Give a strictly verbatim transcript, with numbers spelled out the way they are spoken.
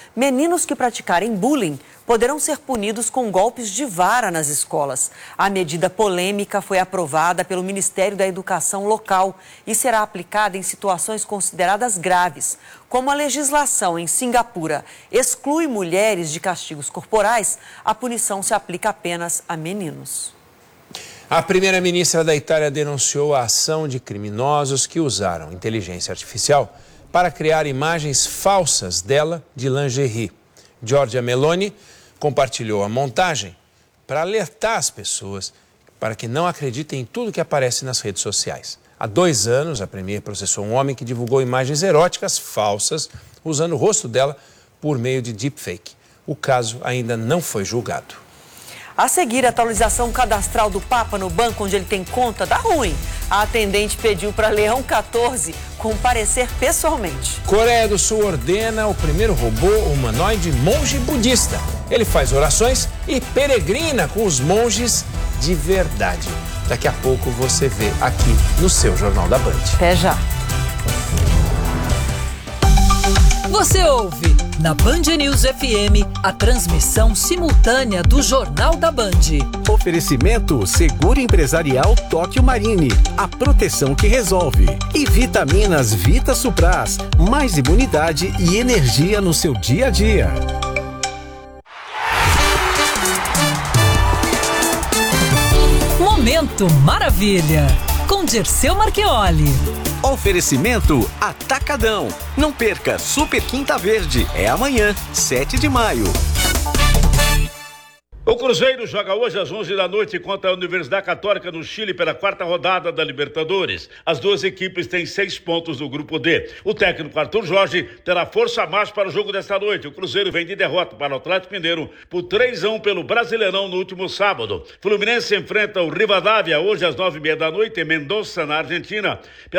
Meninos que praticarem bullying poderão ser punidos com golpes de vara nas escolas. A medida polêmica foi aprovada pelo Ministério da Educação local e será aplicada em situações consideradas graves. Como a legislação em Singapura exclui mulheres de castigos corporais, a punição se aplica apenas a meninos. A primeira-ministra da Itália denunciou a ação de criminosos que usaram inteligência artificial para criar imagens falsas dela de lingerie. Giorgia Meloni compartilhou a montagem para alertar as pessoas para que não acreditem em tudo que aparece nas redes sociais. Há dois anos, a premier processou um homem que divulgou imagens eróticas falsas usando o rosto dela por meio de deepfake. O caso ainda não foi julgado. A seguir, a atualização cadastral do Papa no banco onde ele tem conta dá ruim. A atendente pediu para Leão quatorze comparecer pessoalmente. Coreia do Sul ordena o primeiro robô humanoide monge budista. Ele faz orações e peregrina com os monges de verdade. Daqui a pouco você vê aqui no seu Jornal da Band. Até já. Você ouve na Band News F M a transmissão simultânea do Jornal da Band. Oferecimento Seguro Empresarial Tóquio Marine, a proteção que resolve. E vitaminas Vita Supras, mais imunidade e energia no seu dia a dia. Momento Maravilha, com Dirceu Marchioli. Oferecimento Atacadão. Não perca Super Quinta Verde. É amanhã, sete de maio. O Cruzeiro joga hoje às onze da noite contra a Universidade Católica no Chile pela quarta rodada da Libertadores. As duas equipes têm seis pontos no grupo D. O técnico Arthur Jorge terá força a mais para o jogo desta noite. O Cruzeiro vem de derrota para o Atlético Mineiro por três a um pelo Brasileirão no último sábado. Fluminense enfrenta o Rivadavia hoje às nove e meia da noite em Mendoza, na Argentina.